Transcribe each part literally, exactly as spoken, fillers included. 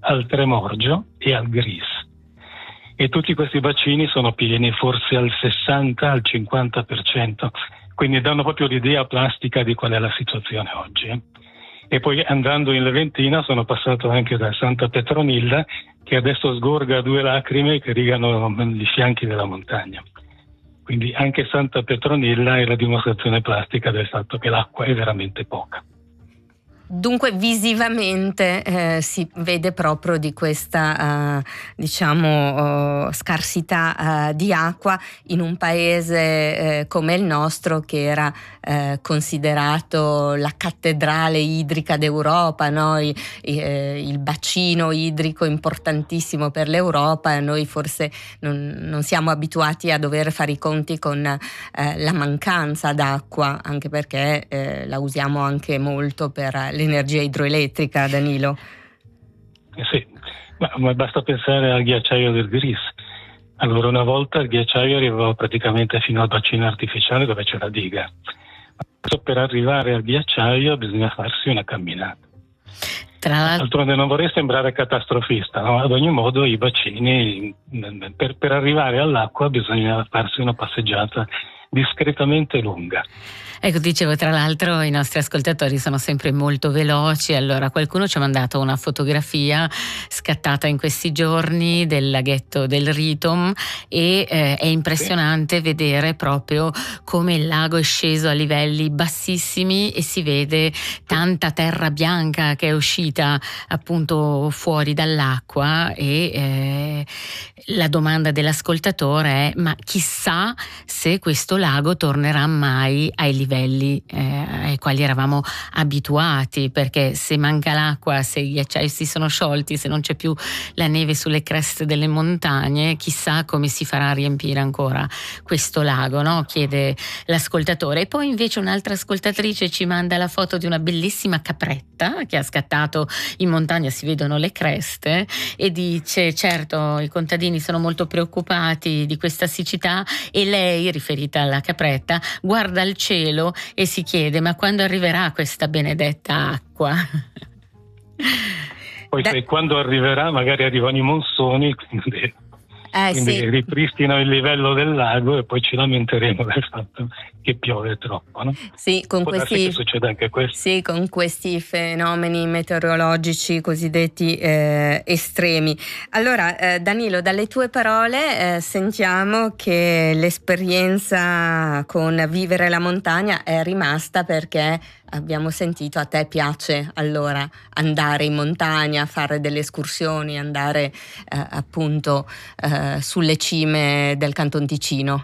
al Tremorgio e al Gris. E tutti questi bacini sono pieni forse al sessanta al cinquanta per cento, quindi danno proprio l'idea plastica di qual è la situazione oggi. Eh. E poi andando in Leventina sono passato anche da Santa Petronilla, che adesso sgorga due lacrime che rigano i fianchi della montagna. Quindi anche Santa Petronilla è la dimostrazione plastica del fatto che l'acqua è veramente poca. Dunque visivamente eh, si vede proprio di questa eh, diciamo uh, scarsità uh, di acqua in un paese eh, come il nostro, che era eh, considerato la cattedrale idrica d'Europa, no? I, i, eh, il bacino idrico importantissimo per l'Europa, e noi forse non, non siamo abituati a dover fare i conti con eh, la mancanza d'acqua, anche perché eh, la usiamo anche molto per l'energia idroelettrica, Danilo. Eh sì, ma, ma basta pensare al ghiacciaio del Gris. Allora, una volta il ghiacciaio arrivava praticamente fino al bacino artificiale dove c'è la diga. Adesso per arrivare al ghiacciaio bisogna farsi una camminata. Tra l'altro, D'altronde non vorrei sembrare catastrofista, no? Ad ogni modo i bacini, per, per arrivare all'acqua bisogna farsi una passeggiata discretamente lunga. Ecco, dicevo, tra l'altro i nostri ascoltatori sono sempre molto veloci. Allora, qualcuno ci ha mandato una fotografia scattata in questi giorni del laghetto del Ritom e eh, è impressionante sì. vedere proprio come il lago è sceso a livelli bassissimi e si vede tanta terra bianca che è uscita appunto fuori dall'acqua e eh, la domanda dell'ascoltatore è: ma chissà se questo lago tornerà mai ai livelli livelli eh, ai quali eravamo abituati, perché se manca l'acqua, se i ghiacciai si sono sciolti, se non c'è più la neve sulle creste delle montagne, chissà come si farà a riempire ancora questo lago, no? Chiede l'ascoltatore. E poi invece un'altra ascoltatrice ci manda la foto di una bellissima capretta che ha scattato in montagna, si vedono le creste, e dice: certo, i contadini sono molto preoccupati di questa siccità, e lei, riferita alla capretta, guarda il cielo e si chiede: ma quando arriverà questa benedetta acqua? Poi da... quando arriverà magari arrivano i monsoni, quindi, eh, quindi sì. ripristinano il livello del lago e poi ci lamenteremo del fatto che piove troppo, no? Sì, con Può questi, che succeda anche questo. Sì, con questi fenomeni meteorologici cosiddetti eh, estremi. Allora, eh, Danilo, dalle tue parole eh, sentiamo che l'esperienza con vivere la montagna è rimasta, perché abbiamo sentito a te piace allora andare in montagna, fare delle escursioni, andare eh, appunto eh, sulle cime del Canton Ticino.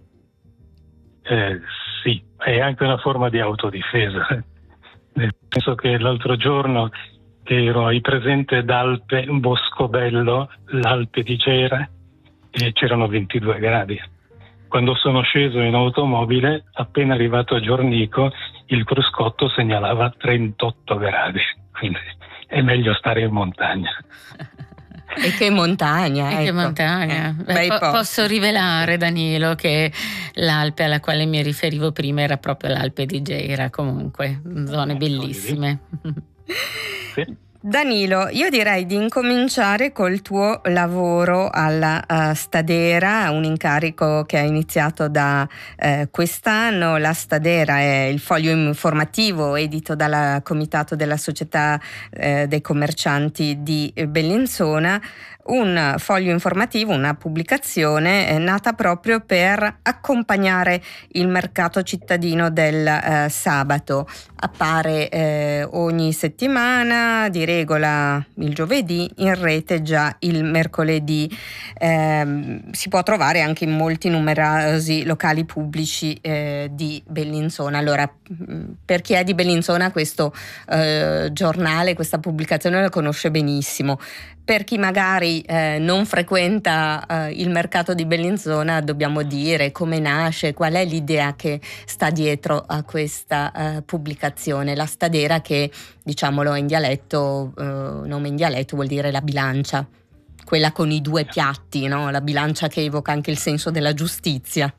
Eh, sì, è anche una forma di autodifesa, nel senso che l'altro giorno che ero ai Presente d'Alpe, Boscobello, l'Alpe di Gera, e c'erano ventidue gradi. Quando sono sceso in automobile, appena arrivato a Giornico, il cruscotto segnalava trentotto gradi, quindi è meglio stare in montagna. E che montagna, e ecco. che montagna. Eh, Beh, po- posso rivelare, Danilo, che l'Alpe alla quale mi riferivo prima era proprio l'Alpe di Gera, comunque, zone bellissime. Sì. Danilo, io direi di incominciare col tuo lavoro alla uh, Stadera, un incarico che ha iniziato da uh, quest'anno. La Stadera è il foglio informativo edito dal Comitato della Società uh, dei Commercianti di Bellinzona, un foglio informativo, una pubblicazione eh, nata proprio per accompagnare il mercato cittadino del eh, sabato. Appare eh, ogni settimana, di regola il giovedì, in rete già il mercoledì. Eh, si può trovare anche in molti numerosi locali pubblici eh, di Bellinzona. Allora, per chi è di Bellinzona questo eh, giornale, questa pubblicazione la conosce benissimo. Per chi magari eh, non frequenta eh, il mercato di Bellinzona, dobbiamo dire come nasce, qual è l'idea che sta dietro a questa eh, pubblicazione. La Stadera, che diciamolo in dialetto, eh, nome in dialetto vuol dire la bilancia, quella con i due piatti, no? La bilancia che evoca anche il senso della giustizia.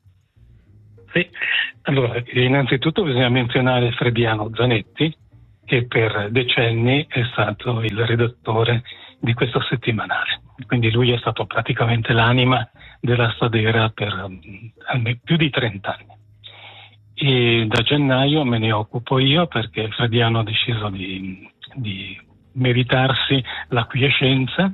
Sì, allora innanzitutto bisogna menzionare Frediano Zanetti, che per decenni è stato il redattore di questo settimanale. Quindi lui è stato praticamente l'anima della Stadera per um, più di trent'anni. E da gennaio me ne occupo io, perché Frediano ha deciso di, di meritarsi l'acquiescenza,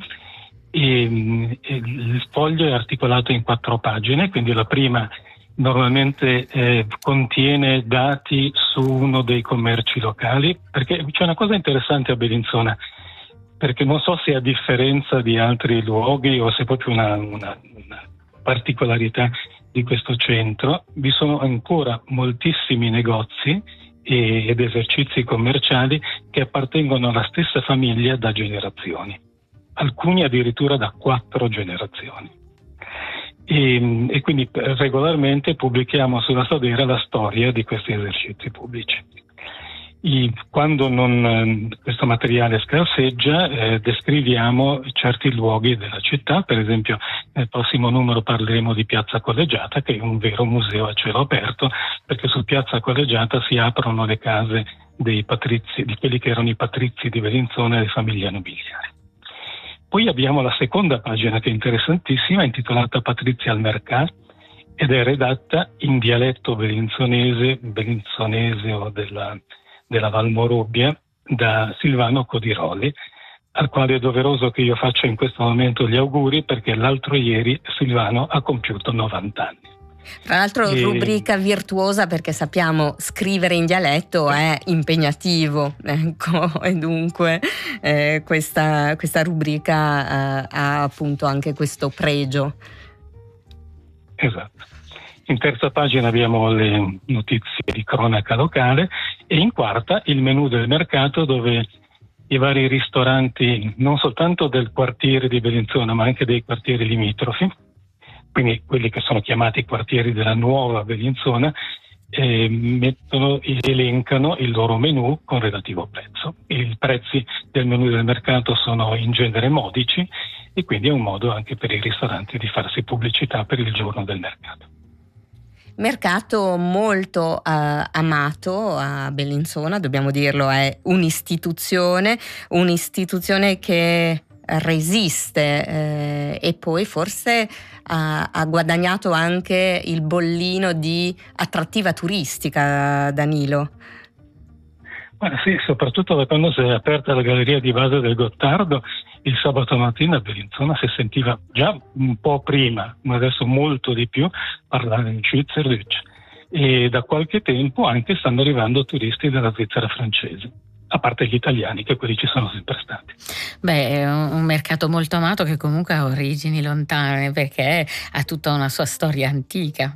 e, e il foglio è articolato in quattro pagine, quindi la prima normalmente eh, contiene dati su uno dei commerci locali, perché c'è una cosa interessante a Bellinzona, perché non so se a differenza di altri luoghi o se è proprio una, una, una particolarità di questo centro, vi sono ancora moltissimi negozi e, ed esercizi commerciali che appartengono alla stessa famiglia da generazioni, alcuni addirittura da quattro generazioni. E, e quindi regolarmente pubblichiamo sulla Stadera la storia di questi esercizi pubblici. I, quando non, questo materiale scarseggia, eh, descriviamo certi luoghi della città. Per esempio nel prossimo numero parleremo di Piazza Collegiata, che è un vero museo a cielo aperto, perché su Piazza Collegiata si aprono le case dei patrizi, di quelli che erano i patrizi di Bellinzona e le famiglie nobiliari. Poi abbiamo la seconda pagina, che è interessantissima, intitolata Patrizia al Mercato, ed è redatta in dialetto bellinzonese, bellinzonese o della, della Valmorobbia, da Silvano Codiroli, al quale è doveroso che io faccia in questo momento gli auguri, perché l'altro ieri Silvano ha compiuto novanta anni. Tra l'altro e... rubrica virtuosa, perché sappiamo scrivere in dialetto è impegnativo, ecco, e dunque eh, questa, questa rubrica eh, ha appunto anche questo pregio. Esatto. In terza pagina abbiamo le notizie di cronaca locale e in quarta il menù del mercato, dove i vari ristoranti non soltanto del quartiere di Bellinzona ma anche dei quartieri limitrofi, quindi quelli che sono chiamati quartieri della nuova Bellinzona, eh, mettono, elencano il loro menù con relativo prezzo. I prezzi del menù del mercato sono in genere modici e quindi è un modo anche per i ristoranti di farsi pubblicità per il giorno del mercato. Mercato molto eh, amato a Bellinzona, dobbiamo dirlo, è un'istituzione, un'istituzione che resiste eh, e poi forse ha, ha guadagnato anche il bollino di attrattiva turistica, Danilo. Guarda, sì, soprattutto da quando si è aperta la galleria di base del Gottardo, il sabato mattina a Bellinzona si sentiva già un po' prima, ma adesso molto di più, parlare in Schweizerdeutsch, e da qualche tempo anche stanno arrivando turisti dalla Svizzera francese, a parte gli italiani, che quelli ci sono sempre stati. Beh, è un mercato molto amato che comunque ha origini lontane, perché ha tutta una sua storia antica.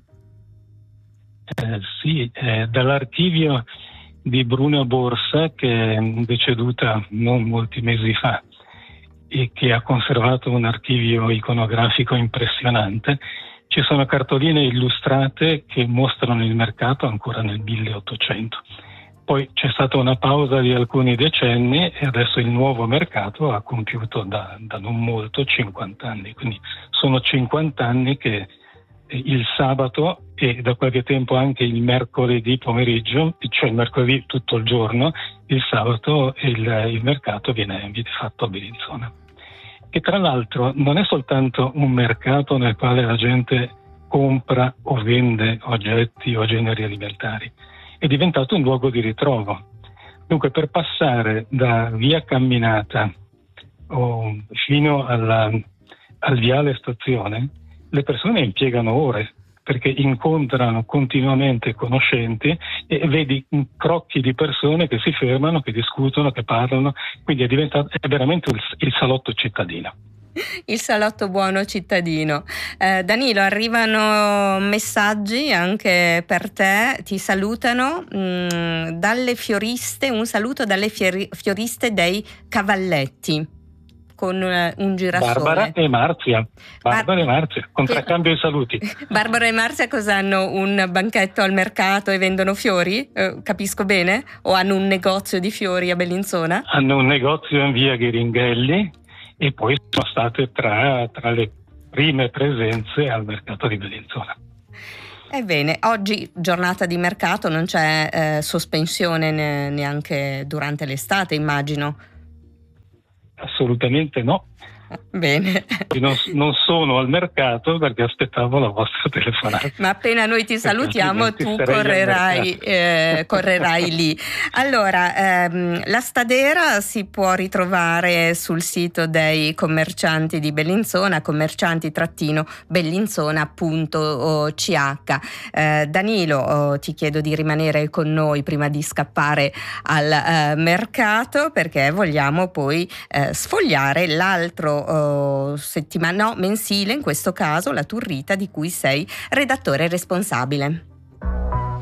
Eh, sì, eh, dall'archivio di Bruna Borsa, che è deceduta non molti mesi fa e che ha conservato un archivio iconografico impressionante, ci sono cartoline illustrate che mostrano il mercato ancora nel milleottocento. Poi c'è stata una pausa di alcuni decenni e adesso il nuovo mercato ha compiuto da, da non molto cinquanta anni, quindi sono cinquanta anni che il sabato e da qualche tempo anche il mercoledì pomeriggio, cioè il mercoledì tutto il giorno, il sabato il, il mercato viene, viene fatto a Bellinzona. Che tra l'altro non è soltanto un mercato nel quale la gente compra o vende oggetti o generi alimentari, è diventato un luogo di ritrovo. Dunque, per passare da via Camminata o fino alla, al viale Stazione, le persone impiegano ore, perché incontrano continuamente conoscenti e vedi crocchi di persone che si fermano, che discutono, che parlano, quindi è diventato è veramente il, il salotto cittadino. Il salotto buono cittadino. Eh, Danilo, arrivano messaggi anche per te, ti salutano mh, dalle fioriste, un saluto dalle fiori, fioriste dei Cavalletti, con un girasole. Barbara e Marzia, Barbara Bar- e Marzia, contraccambio i saluti. Barbara e Marzia cosa hanno? Un banchetto al mercato e vendono fiori? Eh, capisco bene? O hanno un negozio di fiori a Bellinzona? Hanno un negozio in via Ghiringhelli e poi sono state tra, tra le prime presenze al mercato di Bellinzona. Ebbene, oggi giornata di mercato, non c'è eh, sospensione ne- neanche durante l'estate, immagino. Assolutamente no. Bene. Non, non sono al mercato perché aspettavo la vostra telefonata. Ma appena noi ti salutiamo tu correrai, eh, correrai lì. Allora, ehm, la Stadera si può ritrovare sul sito dei commercianti di Bellinzona, commercianti-bellinzona punto c h. Eh, Danilo, oh, ti chiedo di rimanere con noi prima di scappare al eh, mercato, perché vogliamo poi eh, sfogliare l'altro Uh, settimana, no, mensile in questo caso, la Turrita, di cui sei redattore responsabile.